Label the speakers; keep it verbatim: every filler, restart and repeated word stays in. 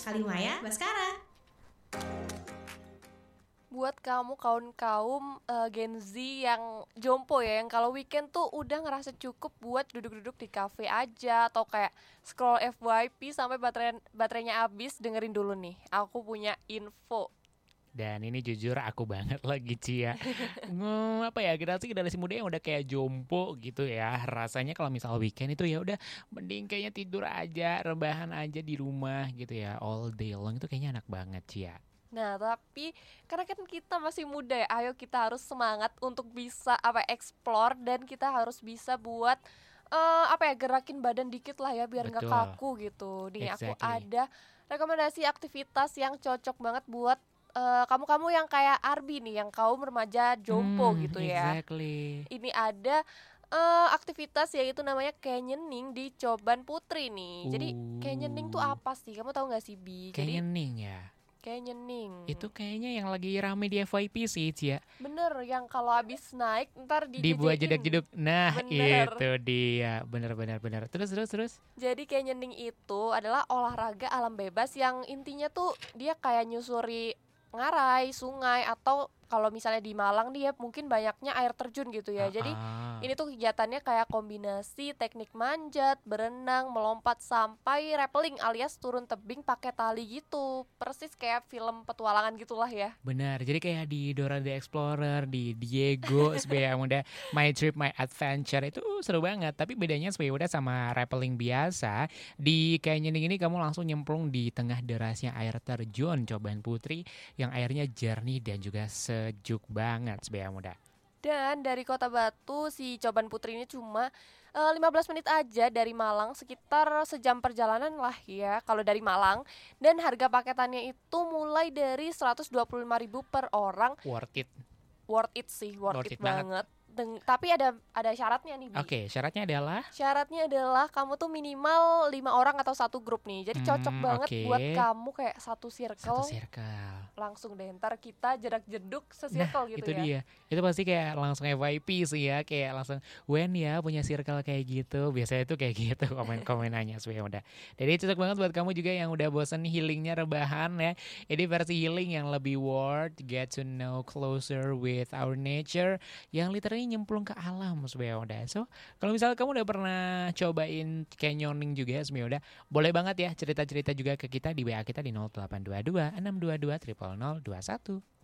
Speaker 1: Halimaya Baskara.
Speaker 2: Buat kamu kaum-kaum uh, Gen Z yang jompo ya, yang kalau weekend tuh udah ngerasa cukup buat duduk-duduk di kafe aja atau kayak scroll F Y P sampai baterai baterainya habis, dengerin dulu nih. Aku punya info.
Speaker 3: Dan ini jujur aku banget lagi Cia. Nge, apa ya, generasi-generasi muda yang udah kayak jompo gitu ya. Rasanya kalau misal weekend itu ya udah mending kayaknya tidur aja, rebahan aja di rumah gitu ya. All day long itu kayaknya enak banget Cia.
Speaker 2: Nah, tapi karena kan kita masih muda ya, ayo kita harus semangat untuk bisa apa explore, dan kita harus bisa buat uh, apa ya, gerakin badan dikit lah ya biar nggak kaku gitu. Nih exactly. Aku ada rekomendasi aktivitas yang cocok banget buat uh, kamu-kamu yang kayak Arbi nih, yang kaum remaja jompo
Speaker 3: hmm,
Speaker 2: gitu ya.
Speaker 3: Exactly.
Speaker 2: Ini ada uh, aktivitas yaitu namanya canyoning di Coban Putri nih. Uh. Jadi canyoning tuh apa sih? Kamu tahu nggak sih Bi?
Speaker 3: Canyoning ya.
Speaker 2: Canyoning.
Speaker 3: Itu kayaknya yang lagi rame di F Y P sih Cia.
Speaker 2: Bener, yang kalau habis naik ntar di
Speaker 3: dibuat jedak-jeduk. Nah bener. Itu dia, bener-bener bener. Terus terus terus.
Speaker 2: Jadi canyoning itu adalah olahraga alam bebas yang intinya tuh dia kayak nyusuri ngarai, sungai, atau kalau misalnya di Malang dia mungkin banyaknya air terjun gitu ya. Uh-uh. Jadi ini tuh kegiatannya kayak kombinasi teknik manjat, berenang, melompat sampai rappelling alias turun tebing pakai tali gitu. Persis kayak film petualangan gitulah ya.
Speaker 3: Benar. Jadi kayak di Dora the Explorer, di Diego sebagai muda My Trip My Adventure itu seru banget. Tapi bedanya sebagai muda sama rappelling biasa, di canyoning ini kamu langsung nyemplung di tengah derasnya air terjun Coban Putri yang airnya jernih dan juga sejuk banget sebagai muda.
Speaker 2: Dan dari Kota Batu si Coban Putri ini cuma uh, lima belas menit aja dari Malang, sekitar sejam perjalanan lah ya kalau dari Malang. Dan harga paketannya itu mulai dari seratus dua puluh lima ribu per orang.
Speaker 3: Worth it.
Speaker 2: Worth it sih, worth, worth it, it banget. banget. Den- tapi ada ada syaratnya nih Bi.
Speaker 3: Oke, okay, syaratnya adalah?
Speaker 2: Syaratnya adalah kamu tuh minimal lima orang atau satu grup nih. Jadi hmm, cocok banget okay. buat kamu kayak satu circle.
Speaker 3: Satu circle.
Speaker 2: Langsung deh ntar kita jedak-jeduk se-circle
Speaker 3: nah,
Speaker 2: gitu
Speaker 3: itu
Speaker 2: ya.
Speaker 3: Dia. Itu pasti kayak langsung F Y P sih ya, kayak langsung when ya punya circle kayak gitu. Biasanya tuh kayak gitu komen-komenannya sebenarnya udah. Jadi cocok banget buat kamu juga yang udah bosan healingnya rebahan ya. Ini versi healing yang lebih worth get to know closer with our nature, yang literally nyemplung ke alam sebenarnya udah. So kalau misalnya kamu udah pernah cobain canyoning juga sebenarnya udah, boleh banget ya cerita-cerita juga ke kita di W A kita di nol delapan dua dua enam dua dua nol nol nol dua satu.